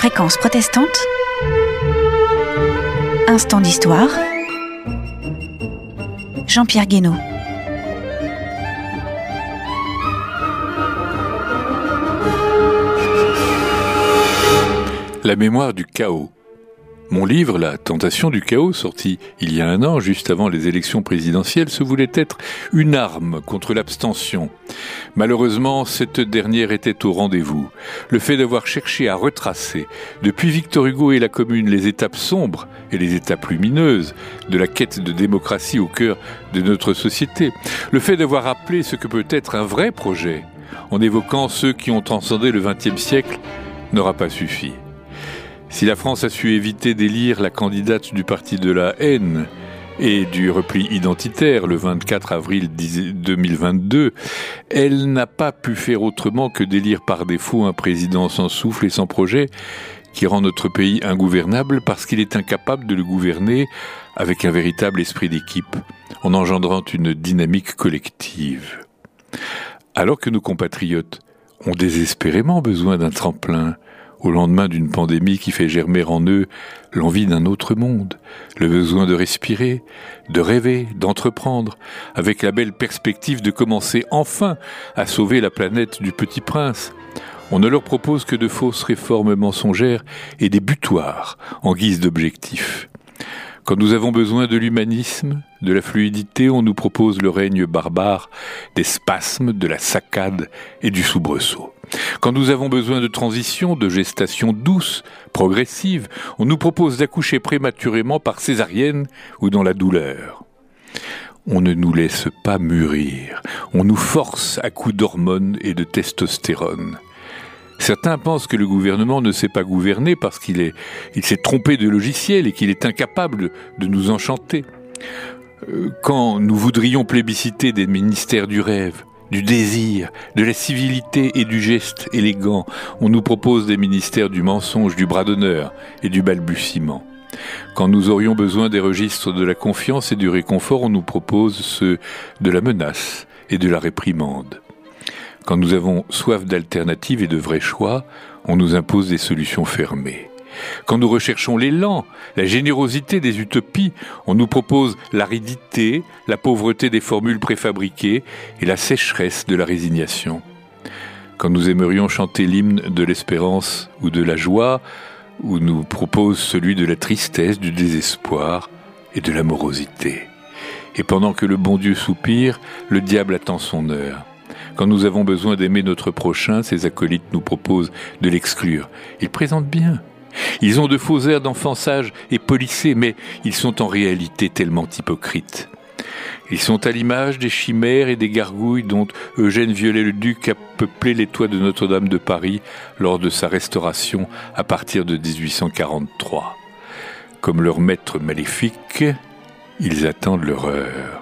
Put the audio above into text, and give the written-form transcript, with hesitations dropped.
Fréquence protestante, instant d'histoire, Jean-Pierre Guénaud. La mémoire du chaos. Mon livre, La tentation du chaos, sorti il y a un an, juste avant les élections présidentielles, se voulait être une arme contre l'abstention. Malheureusement, cette dernière était au rendez-vous. Le fait d'avoir cherché à retracer, depuis Victor Hugo et la Commune, les étapes sombres et les étapes lumineuses de la quête de démocratie au cœur de notre société. Le fait d'avoir appelé ce que peut être un vrai projet, en évoquant ceux qui ont transcendé le XXe siècle, n'aura pas suffi. Si la France a su éviter d'élire la candidate du parti de la haine et du repli identitaire le 24 avril 2022, elle n'a pas pu faire autrement que d'élire par défaut un président sans souffle et sans projet qui rend notre pays ingouvernable parce qu'il est incapable de le gouverner avec un véritable esprit d'équipe, en engendrant une dynamique collective. Alors que nos compatriotes ont désespérément besoin d'un tremplin, au lendemain d'une pandémie qui fait germer en eux l'envie d'un autre monde, le besoin de respirer, de rêver, d'entreprendre, avec la belle perspective de commencer enfin à sauver la planète du Petit Prince. On ne leur propose que de fausses réformes mensongères et des butoirs en guise d'objectifs. Quand nous avons besoin de l'humanisme, de la fluidité, on nous propose le règne barbare des spasmes, de la saccade et du soubresaut. Quand nous avons besoin de transition, de gestation douce, progressive, on nous propose d'accoucher prématurément par césarienne ou dans la douleur. On ne nous laisse pas mûrir, on nous force à coups d'hormones et de testostérone. Certains pensent que le gouvernement ne sait pas gouverner parce qu'il s'est trompé de logiciel et qu'il est incapable de nous enchanter. Quand nous voudrions plébisciter des ministères du rêve, du désir, de la civilité et du geste élégant, on nous propose des ministères du mensonge, du bras d'honneur et du balbutiement. Quand nous aurions besoin des registres de la confiance et du réconfort, on nous propose ceux de la menace et de la réprimande. Quand nous avons soif d'alternatives et de vrais choix, on nous impose des solutions fermées. Quand nous recherchons l'élan, la générosité des utopies, on nous propose l'aridité, la pauvreté des formules préfabriquées et la sécheresse de la résignation. Quand nous aimerions chanter l'hymne de l'espérance ou de la joie, on nous propose celui de la tristesse, du désespoir et de la morosité. Et pendant que le bon Dieu soupire, le diable attend son heure. Quand nous avons besoin d'aimer notre prochain, ces acolytes nous proposent de l'exclure. Ils présentent bien. Ils ont de faux airs d'enfants sages et polissés, mais ils sont en réalité tellement hypocrites. Ils sont à l'image des chimères et des gargouilles dont Eugène Viollet-le-Duc a peuplé les toits de Notre-Dame de Paris lors de sa restauration à partir de 1843. Comme leur maître maléfique, ils attendent leur heure.